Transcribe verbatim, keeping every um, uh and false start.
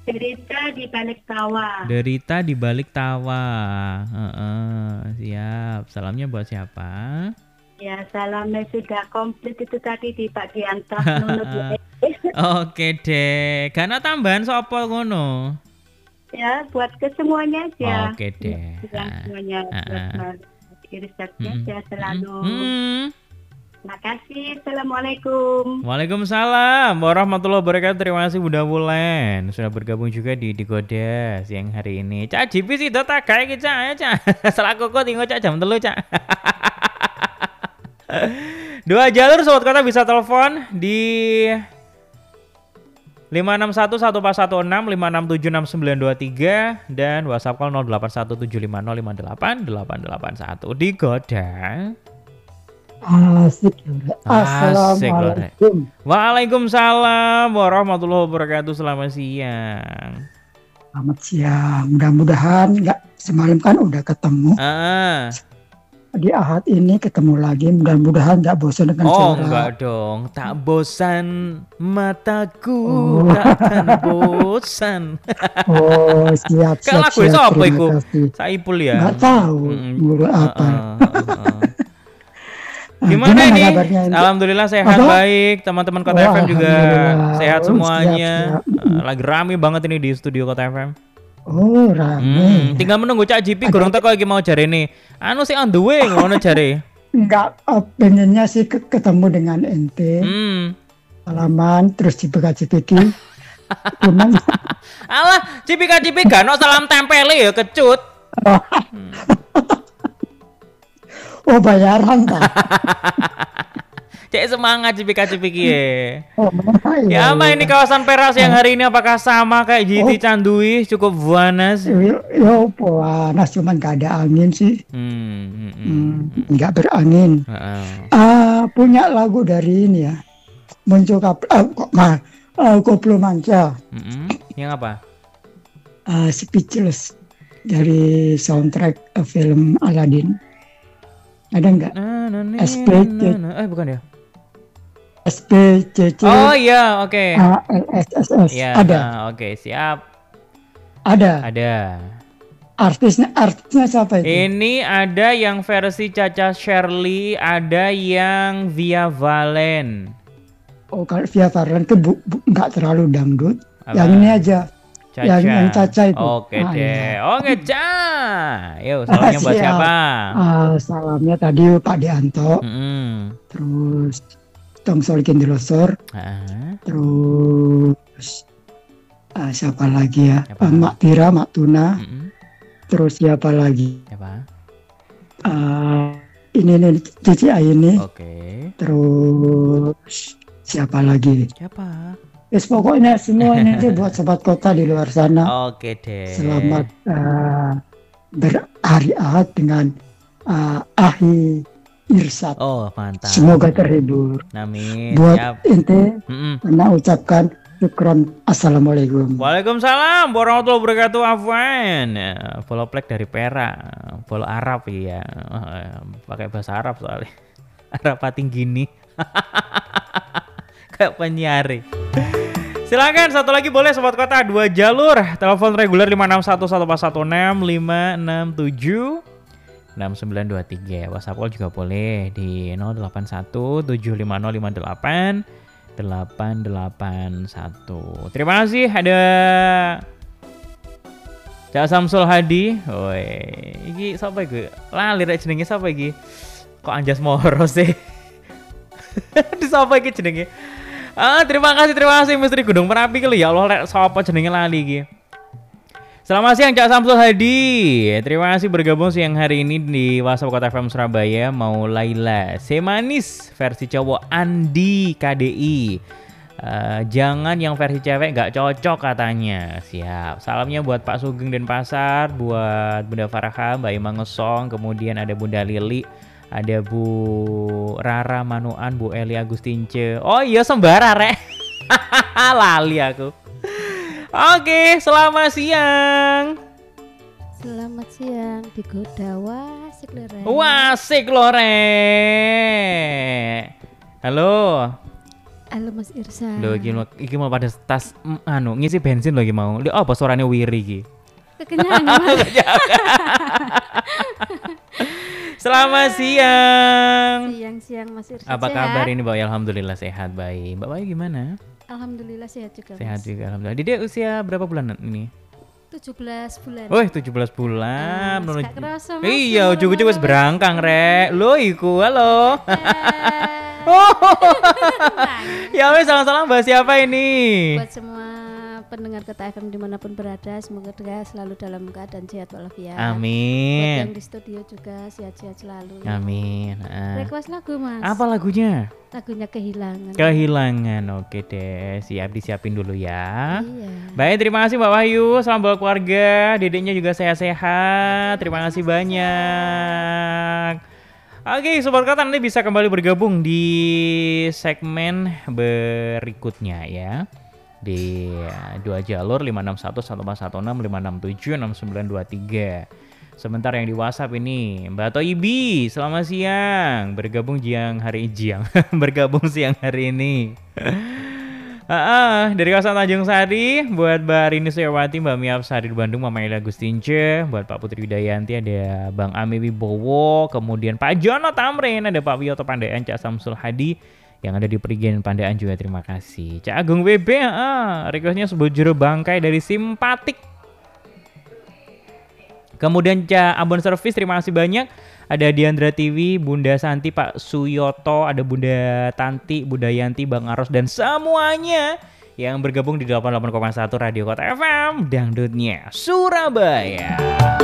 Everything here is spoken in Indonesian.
Derita di balik tawa. Derita di balik tawa. Heeh, siap. Salamnya buat siapa? Ya, salamnya sudah komplit itu tadi di Pak Dianto. Nunut ya. Oke deh. Gana tambahan sopo ngono? Ya, buat ke semuanya aja. Oke deh. Yang Ah, semuanya ah, buat ah. Mas Irsatnya Mm-mm. saya selalu. Mm-mm. Terima kasih. Assalamualaikum. Waalaikumsalam warahmatullahi wabarakatuh. Terima kasih Bunda Wulen sudah bergabung juga di Digoda siang hari ini. Cak Jipi sih dota kayak gitu ya Cak. Selaku kok tinggal Cak jam telu Cak. Dua jalur sobat kota bisa telepon di lima enam satu satu empat satu enam lima enam tujuh enam sembilan dua tiga dan WhatsApp call nol delapan satu tujuh lima nol lima delapan delapan delapan satu. Digoda. Asik, Lore. Asik loh, Rek. Assalamualaikum. Waalaikumsalam warahmatullahi wabarakatuh. Selamat siang. Selamat siang. Mudah-mudahan nggak semalam kan udah ketemu. Ah. Di Ahad ini ketemu lagi. Mudah-mudahan nggak bosan dengan Oh suara. enggak dong. Tak bosan mataku, Oh. takkan bosan. Oh, siap, Kayak siap, lagu siap. itu apa Terima iku? kasih. Saipul ya. Nggak tahu Mm, guru apa. heeh, heeh. Nah, Gimana ini? kabarnya ini? Alhamdulillah sehat, Apa? baik. Teman-teman Kota Oh, F M juga alhamdulillah. sehat Oh, semuanya. siap, siap. Eh, Lagi rame banget ini di studio Kota F M. Oh, rame. Hmm, tinggal menunggu Cak Jipi gurung teko iki mau jare ini. Anu sih on the way ngono jare. Nggak, oh, pengennya sih ke- ketemu dengan ente. Hmm. Salaman, terus dibeka-cipiki. Cuman, Alah, Cipika Cipik gak ono salam tempele ya kecut. oh bayaran tak? Cek semangat Cipika Cipik ye. Oh, Ya apa ini kawasan Perak yang hari ini apakah sama kayak Jiti Oh. Candui cukup buanas? Yo, yo panas cuman gak ada angin sih. Hmm, hmm, hmm. Hmm, nggak berangin. Heeh. Ah, punya lagu dari ini ya. Muncul kap ah, kok mah ah, koplo manca. Mm-mm. Yang apa? Ah, Speechless dari soundtrack eh, film Aladdin. Ada nggak? Na, na, na, S P C. na, na. Eh bukan ya? S P C C Oh iya, oke. A L S S S. Ya, Ada, ah, oke, siap. ada. Ada. Artisnya artisnya siapa itu? Ini ada yang versi Caca Shirley, ada yang Via Valen. Oh, kalau Via Valen itu bu- bu- nggak terlalu dangdut. Apa? Yang ini aja. Caca. Yang- yang Caca itu. Oke Ah, deh. iya. Oke, Ca. Yuk, salamnya buat Siap. siapa? Ah, salamnya tadi Pak Dianto. Mm-mm. Terus Tong Solikin Delosor. Ah, Terus ah, siapa lagi ya? Siapa? Ah, Mak Tira, Mak Tuna. mm-mm. Terus siapa lagi? Siapa? Ah, ini nih Cici Aini. Oke. Terus siapa lagi? Siapa? Yes, pokoknya semua ini aja buat sobat kota di luar sana. Oke deh. Selamat ah, berhari Ahad dengan ah, Ahi Irsat. Oh, mantap. Semoga terhibur. Amin. Buat Siap. ente, Mm-mm. pernah ucapkan syukron. Assalamualaikum. Waalaikumsalam warahmatullahi wabarakatuh. Afwan. Ya, follow plek dari Perak. Follow Arab ya. Pakai bahasa Arab soalnya. Arab pating gini. Kayak penyiari. Silakan satu lagi boleh sobat kota, dua jalur. Telepon reguler lima enam satu satu empat satu enam lima enam tujuh enam sembilan dua tiga. WhatsApp call juga boleh di nol delapan satu tujuh lima nol lima delapan delapan delapan satu. Terima kasih ada Cak Samsul Hadi. Woi, iki sapa iku? Lali rek jenenge sapa iki? Kok Anjas Moro sih? Di sapa iki jenenge? Ah, terima kasih, terima kasih Misteri Gunung Merapi kali ya Allah, rek sapa jenenge lali iki. Selamat siang Cak Samsul Hadi. Terima kasih bergabung siang hari ini di WhatsApp Kota F M Surabaya. Mau Laila Semanis versi cowok Andi K D I. Uh, jangan yang versi cewek nggak cocok katanya. Siap. Salamnya buat Pak Sugeng Denpasar, buat Bunda Farha, Mbak Ima Ngesong, kemudian ada Bunda Lili, ada Bu Rara Manuan, Bu Eli Agustince. Oh iya sembara rek. Lali aku. Oke, selamat siang. Selamat siang, digoda wasik lere. Wasik lore. Halo. Halo Mas Irsa. Lho iki mau iki mau pada tas mm, anu ngisi bensin lho iki mau. Lho apa suarane wiri iki? Kekenyangan. Selamat siang. Siang-siang Mas Irsa. Apa sehat? kabar ini, Mbak? Alhamdulillah sehat, baik. Mbak Bayu gimana? Alhamdulillah sehat juga. Sehat Mas. juga alhamdulillah. Dede usia berapa bulan ini? tujuh belas bulan. Wih, tujuh belas bulan. Mas, Menuju- gak kerasa, Mas. Iya, Umur- ujung-ujung wis umur- berangkang, Rek. Lo iku, halo. Eh, Oh. Ya wes salam-salam bahas siapa ini? Buat semua pendengar Keta F M dimanapun berada, semoga dia selalu dalam keadaan sehat walafiat. Buat yang Amin. di studio juga sehat-sehat selalu. Amin. Ah. Request lagu Mas. Apa lagunya? Lagunya Kehilangan. Kehilangan. Oke deh, siap disiapin dulu ya. Iya. Baik, terima kasih Mbak Wahyu. Salam buat keluarga. Dedeknya juga sehat-sehat. Terima kasih banyak. Oke, Sobat Kata nanti bisa kembali bergabung di segmen berikutnya ya. Di dua jalur lima enam satu satu empat satu enam lima enam tujuh enam sembilan dua tiga. Sebentar yang di WhatsApp ini Mbak Toibi, selamat siang. Bergabung siang hari jiang. Bergabung siang hari ini. Ah, ah, dari kawasan Tanjung Sari buat Mbak Rini Suyawati, Mbak Mia Sari di Bandung, Mama Ila Gustince, buat Pak Putri Widayanti ada Bang Ami Wibowo, kemudian Pak Jono Tamrin, ada Pak Wiyoto Pandaan, Cak Samsul Hadi yang ada di Perigen Pandaan juga terima kasih. Cak Agung W B, ah, requestnya sebut juru bangkai dari Simpatik. Kemudian Cak Ambon Service terima kasih banyak. Ada Diandra T V, Bunda Santi, Pak Suyoto, ada Bunda Tanti, Bunda Yanti, Bang Aros, dan semuanya yang bergabung di delapan puluh delapan koma satu Radio Kota F M, dangdutnya Surabaya.